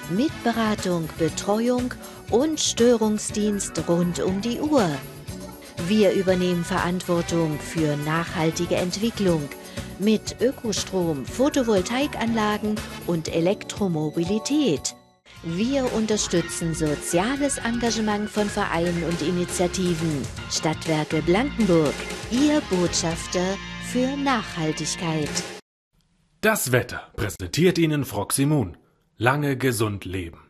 Mit Beratung, Betreuung und Störungsdienst rund um die Uhr. Wir übernehmen Verantwortung für nachhaltige Entwicklung mit Ökostrom, Photovoltaikanlagen und Elektromobilität. Wir unterstützen soziales Engagement von Vereinen und Initiativen. Stadtwerke Blankenburg, Ihr Botschafter für Nachhaltigkeit. Das Wetter präsentiert Ihnen Froximун. Lange gesund leben.